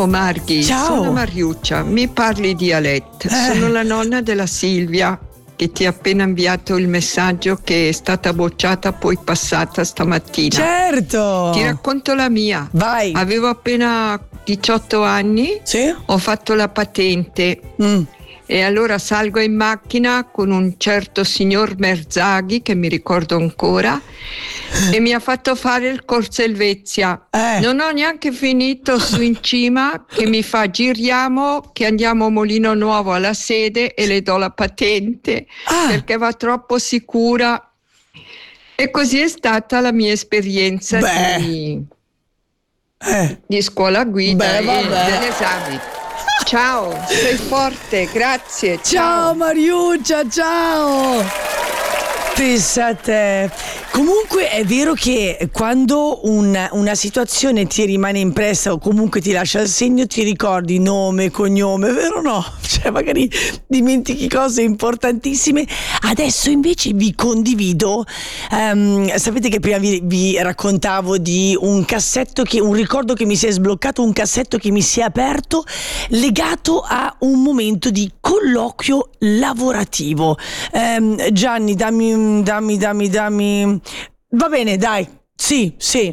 Ciao Marghi, Ciao. sono Mariuccia, mi parli di Alette. Sono la nonna della Silvia che ti ha appena inviato il messaggio che è stata bocciata poi passata stamattina. Certo. Ti racconto la mia. Vai. Avevo appena 18 anni, Sì? ho fatto la patente e allora salgo in macchina con un certo signor Merzaghi che mi ricordo ancora e mi ha fatto fare il Corso Elvezia. Non ho neanche finito su in cima che mi fa: giriamo che andiamo a Molino Nuovo alla sede e le do la patente perché va troppo sicura. E così è stata la mia esperienza di scuola guida e degli esami. Ciao, sei forte, grazie. Ciao Mariuccia, ciao. Pensa a te. Comunque è vero che quando una situazione ti rimane impressa o comunque ti lascia il segno, ti ricordi nome, cognome, vero o no? Cioè magari dimentichi cose importantissime. Adesso invece vi condivido, sapete che prima vi raccontavo di un ricordo che mi si è sbloccato, un cassetto che mi si è aperto legato a un momento di colloquio lavorativo. Gianni, dammi. Va bene, dai. Sì.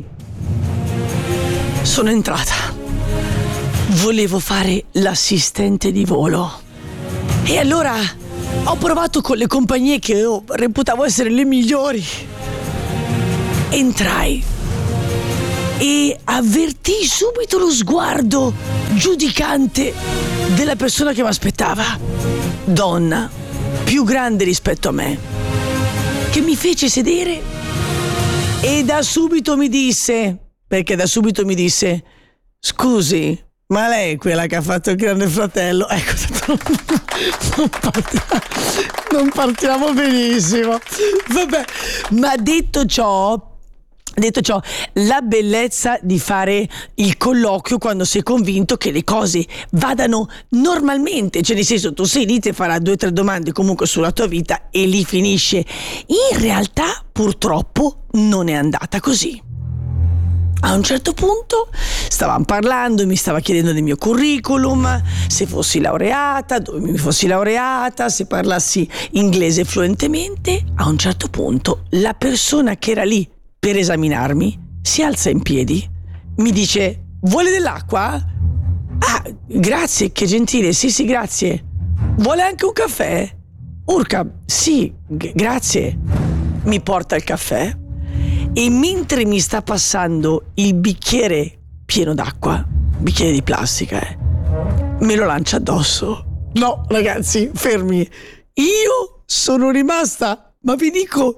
Sono entrata. Volevo fare l'assistente di volo. E allora ho provato con le compagnie che io reputavo essere le migliori. Entrai e avvertii subito lo sguardo giudicante della persona che mi aspettava. Donna, più grande rispetto a me, che mi fece sedere e da subito mi disse: scusi, ma lei è quella che ha fatto il Grande Fratello? Ecco, non partiamo benissimo. Vabbè, ma detto ciò, la bellezza di fare il colloquio quando sei convinto che le cose vadano normalmente, cioè nel senso, tu sei lì, ti farà 2 o 3 domande comunque sulla tua vita e lì finisce. In realtà purtroppo non è andata così. A un certo punto stavamo parlando, mi stava chiedendo del mio curriculum, se fossi laureata, dove mi fossi laureata, se parlassi inglese fluentemente. A un certo punto la persona che era lì per esaminarmi si alza in piedi, mi dice: vuole dell'acqua? Ah, grazie, che gentile, sì, grazie. Vuole anche un caffè? Urca, sì, grazie. Mi porta il caffè e mentre mi sta passando il bicchiere pieno d'acqua, bicchiere di plastica, me lo lancia addosso. No, ragazzi, fermi. Io sono rimasta, ma vi dico,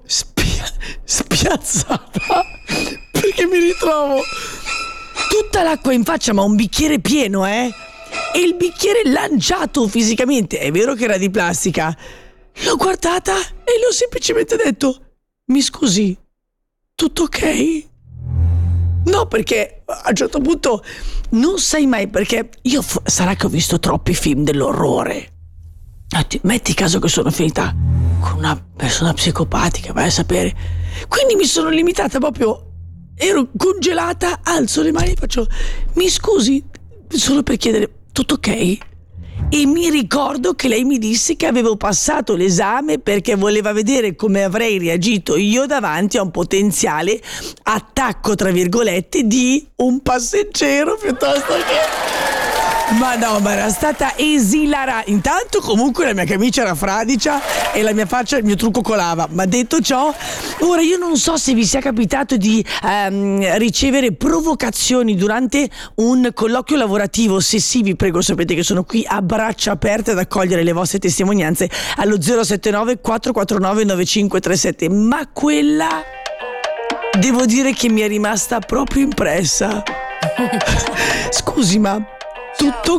spiazzata, perché mi ritrovo tutta l'acqua in faccia, ma un bicchiere pieno, e il bicchiere lanciato fisicamente. È vero che era di plastica. L'ho guardata e le ho semplicemente detto: mi scusi, tutto ok? No, perché a un certo punto non sai mai, perché io sarà che ho visto troppi film dell'orrore. Metti caso che sono finita con una persona psicopatica, vai a sapere. Quindi mi sono limitata proprio, ero congelata, alzo le mani e faccio: mi scusi, solo per chiedere, tutto ok? E mi ricordo che lei mi disse che avevo passato l'esame perché voleva vedere come avrei reagito io davanti a un potenziale attacco, tra virgolette, di un passeggero piuttosto che... Ma no, ma era stata esilarante. Intanto comunque la mia camicia era fradicia e la mia faccia, il mio trucco colava. Ma detto ciò, ora io non so se vi sia capitato di ricevere provocazioni durante un colloquio lavorativo. Se sì, vi prego, sapete che sono qui a braccia aperte ad accogliere le vostre testimonianze allo 079 449 9537. Ma quella, devo dire che mi è rimasta proprio impressa. Scusi, ma tutto